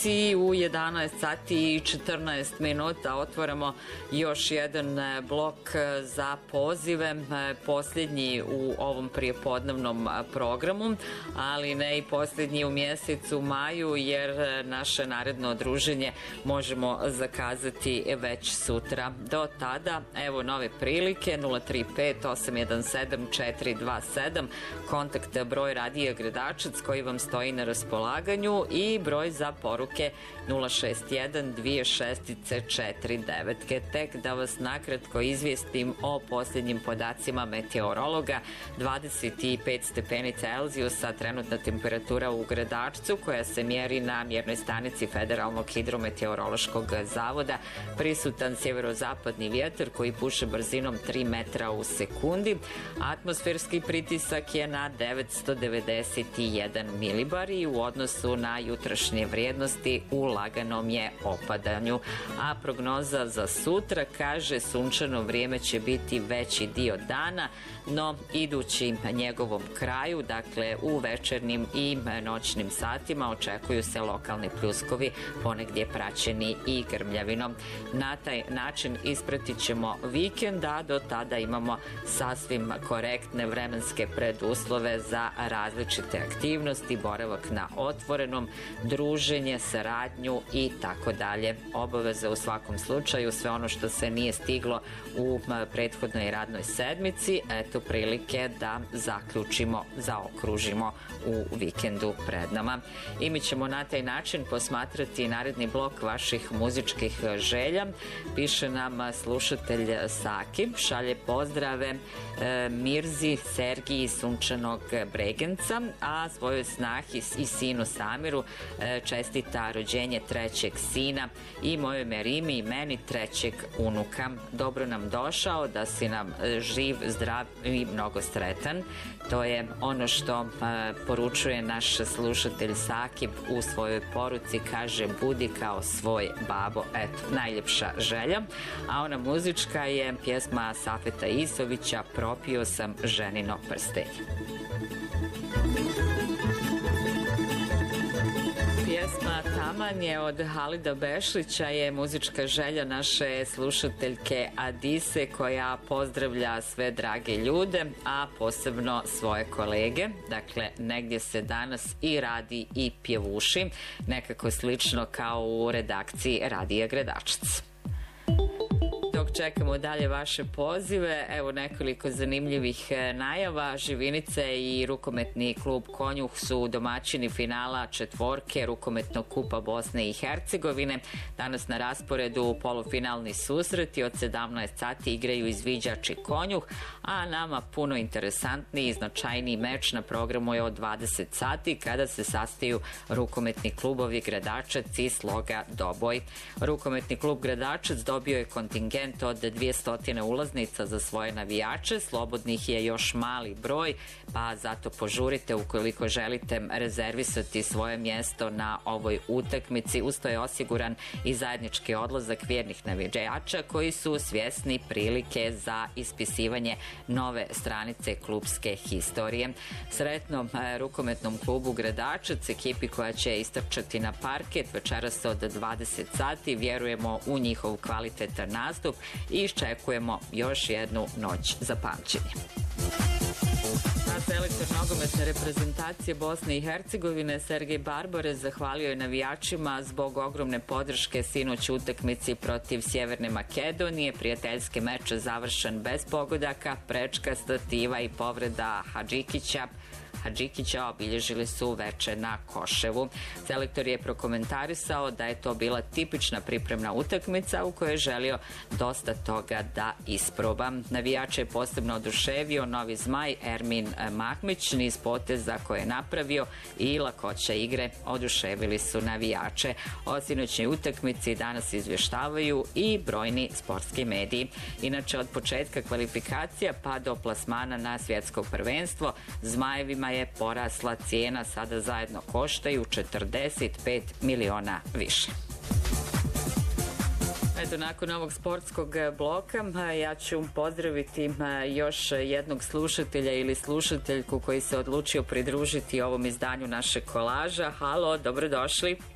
U 11 sati i 14 minuta otvaramo još jedan blok za pozive, posljednji u ovom prijepodnevnom programu, ali ne i posljednji u mjesecu maju, jer naše naredno druženje možemo zakazati već sutra. Do tada, evo nove prilike, 035 817 427, kontakt broj Radija Gradačac koji vam stoji na raspolaganju i broj za poruke 061 2649. Tek da vas nakratko izvijestim o posljednjim podacima meteorologa. 25 stepeni Celzijusa trenutna temperatura u Gradačcu, koja se mjeri na mjernoj stanici Federalnog hidrometeorološkog zavoda. Prisutan sjeverozapadni vjetar koji puše brzinom 3 metra u sekundi. Atmosferski pritisak je na 991 milibar i u odnosu na jutrašnje vrijednosti u laganom je opadanju. A prognoza za sutra kaže sunčano vrijeme će biti veći dio dana, no idući njegovom kraju, dakle u večernjim i noćnim satima, očekuju se lokalni pljuskovi, ponegdje praćeni i grmljavinom. Na taj način ispratit ćemo vikend, a do tada imamo sasvim korektne vremenske preduslove za različite aktivnosti, boravak na otvorenom, druženje, saradnju i tako dalje. Obaveza u svakom slučaju, sve ono što se nije stiglo u prethodnoj radnoj sedmici, eto prilike da zaključimo, zaokružimo u vikendu pred nama. I mi ćemo na taj način posmatrati naredni blok vaših muzičkih želja. Piše nam slušatelj Saki, šalje pozdrave Mirzi, Sergiji Sunčanog Bregenca, a svojoj snahi i sinu Samiru čestita rođenje trećeg sina i mojoj Merimi i meni trećeg unuka. Dobro nam došao, da si nam živ, zdrav i mnogo sretan. To je ono što poručuje naš slušatelj Sakib u svojoj poruci, kaže budi kao svoj babo. Eto, najljepša želja. A ona muzička je pjesma Safeta Isovića, Propio sam ženino prstenje. Pjesma Taman je od Halida Bešlića, je muzička želja naše slušateljke Adise, koja pozdravlja sve drage ljude, a posebno svoje kolege. Dakle, negdje se danas i radi i pjevuši, nekako slično kao u redakciji Radija Gradačac. Dok čekamo dalje vaše pozive, evo nekoliko zanimljivih najava. Živinice i rukometni klub Konjuh su domaćini finala četvorke rukometnog kupa Bosne i Hercegovine. Danas na rasporedu polufinalni susreti, od 17 sati igraju Izviđač i Konjuh, a nama puno interesantniji i značajniji meč na programu je od 20 sati, kada se sastaju rukometni klubovi Gradačac i Sloga Doboj. Rukometni klub Gradačac dobio je kontingent od 200 ulaznica za svoje navijače, slobodnih je još mali broj, pa zato požurite ukoliko želite rezervisati svoje mjesto na ovoj utakmici. Usto je osiguran i zajednički odlazak vjernih navijača koji su svjesni prilike za ispisivanje nove stranice klubske historije. Sretno rukometnom klubu Gradačac, ekipi koja će istrčati na parket večeras od 20 sati. Vjerujemo u njihov kvalitetan nastup i iščekujemo još jednu noć za pamćenje. Selektor nogometne reprezentacije Bosne i Hercegovine Sergej Barbore zahvalio je navijačima zbog ogromne podrške sinoć u utakmici protiv Sjeverne Makedonije. Prijateljski meč završen bez pogodaka, prečka, stativa i povreda Hadžikića obilježili su veče na Koševu. Selektor je prokomentarisao da je to bila tipična pripremna utakmica u kojoj je želio dosta toga da isproba. Navijače je posebno oduševio novi zmaj Ermin Mahmić, niz poteza koje je napravio i lakoća igre oduševili su navijače. O sinoćnoj utakmici danas izvještavaju i brojni sportski mediji. Inače, od početka kvalifikacija pa do plasmana na svjetsko prvenstvo, Zmajevima je porasla cijena, sada zajedno koštaju 45 miliona više. Eto, nakon ovog sportskog bloka ja ću pozdraviti još jednog slušatelja ili slušateljku koji se odlučio pridružiti ovom izdanju našeg kolaža. Halo, dobrodošli.